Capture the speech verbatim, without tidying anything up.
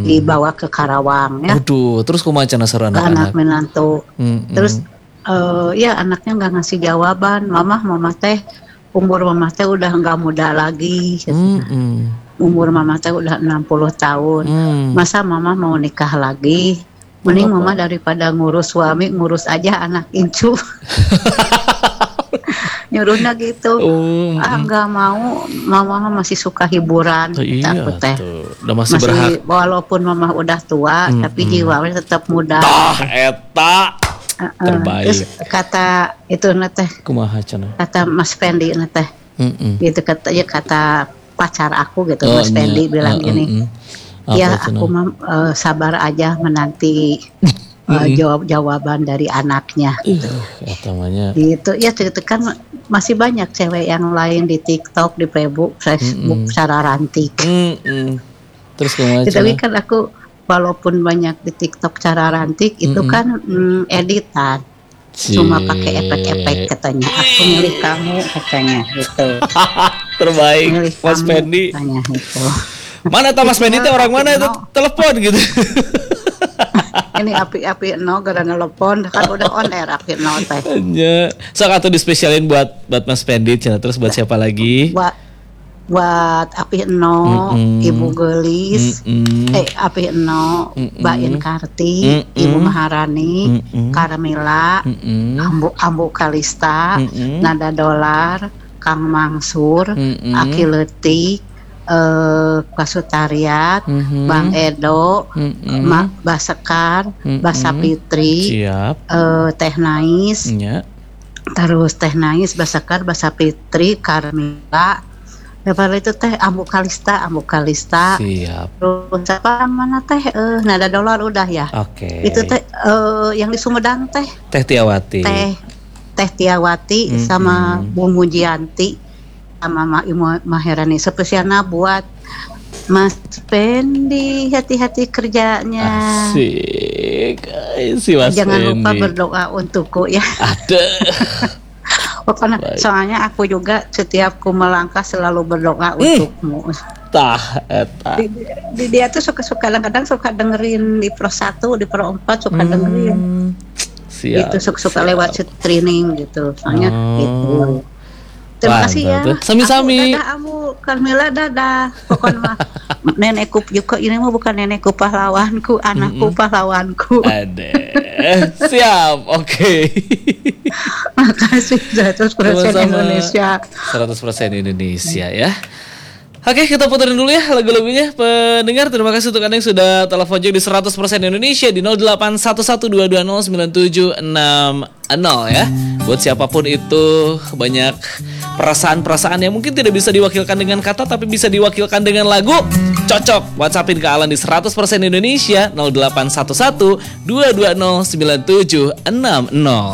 dibawa ke Karawang ya. Aduh, terus kumaha cenah sareng anak-anak? Anak menantu. Mm-mm. Terus uh, ya anaknya nggak ngasih jawaban. Mama, mama teh umur mama teh udah nggak muda lagi. Mm-mm. Umur mama teh udah enam puluh tahun. Mm. Masa mama mau nikah lagi? Mending Kenapa? mama daripada ngurus suami, ngurus aja anak incu. Nyuruhnya gitu. Oh, Ah mm. nggak mau, mama masih suka hiburan. Oh, Kata iya aku teh. tuh. Udah masih, Masih berhak. walaupun mama udah tua, Mm-mm. tapi jiwanya tetap muda. Tah eta Uh-uh. terbaik. Terus kata itu teh, Kumaha cenah? kata Mas Fendi teh, Mm-mm. gitu katanya kata pacar aku gitu, Oh, Mas Fendi nya. bilang Uh, gini, mm-mm. Apa ya cenah? aku mah eh, sabar aja menanti eh, Mm-mm. jawab jawaban dari anaknya. Ih, eta mah nya. Gitu ya, itu kan masih banyak cewek yang lain di TikTok, di Facebook, Facebook Mm-mm. cara rantik. Mm-mm. Terus kumaha Ya, tapi cenah? kan aku walaupun banyak di TikTok cara rantik itu Mm-mm. kan mm, editan, cuma pakai efek-efek katanya. Aku milik kamu katanya gitu. Terbaik, Milik Mas kamu Fendi. katanya gitu. Mana tuh Mas Fendi teh orang mana itu? Telepon gitu. Ini api-api no gara nelpon kan udah on air api no teh. Nya. Sok atuh dispesialin buat buat Mas Fendi cenah. Terus buat siapa lagi? Buat buat api no, Mm-mm. Ibu Gelis, Mm-mm. eh api no, Mm-mm. Mbak Inkarti, Mm-mm. Ibu Maharani, Mm-mm. Carmila, Mm-mm. Ambu Ambu Kalista, Mm-mm. Nada Dolar, Kang Mangsur, Mm-mm. Aki Letik, eh, Pasutariat, Mhm. Bang Edo, Mm-mm. Ma, Basekar, Mm-mm. Basa Fitri, Siap. eh, Teh Nais, Nya. terus Teh Nais, Basekar, Basa Fitri, Carmila, lepas itu Teh Ambu Kalista, Ambu Kalista, Siap. terus apa mana Teh, eh, Nada Dolar udah ya. Oke. Itu Teh eh, yang di Sumedang Teh. Teh Tiawati. Teh Teh Tiawati Mm-mm. sama Bu Mujianti sama Ma Imu Maherani, spesialnya buat Mas Pendi, hati-hati kerjanya. Asik. Ay, si Mas Jangan lupa Fendi. berdoa untukku ya. Ada. Pokoknya Baik. soalnya aku juga setiap ku melangkah selalu berdoa untukmu. Tah eta. Di, di- dia tuh suka-suka kadang-kadang suka dengerin di Pro satu, di Pro empat suka dengerin. Hmm. Siap. Gitu suka-suka siap. lewat streaming gitu. Soalnya Oh. gitu. Terima kasih ya. Mantap tuh. Sami-sami. Aku, dadah, Amu, Carmela, dadah. Pokoknya mah nenekku juga ini mah bukan nenekku pahlawanku, anakku pahlawanku. Ada. Siap. Oke. Makasih seratus persen Sama-sama. Indonesia. seratus persen Indonesia ya. Oke, kita puterin dulu ya lagu-lagunya. Pendengar, terima kasih untuk Anda yang sudah telepon juga di seratus persen Indonesia di nol delapan satu satu dua dua nol sembilan tujuh enam nol ya. Buat siapapun itu, banyak perasaan-perasaan yang mungkin tidak bisa diwakilkan dengan kata tapi bisa diwakilkan dengan lagu. Cocok, WhatsAppin ke Alan di seratus persen Indonesia nol delapan satu satu dua dua nol sembilan tujuh enam nol.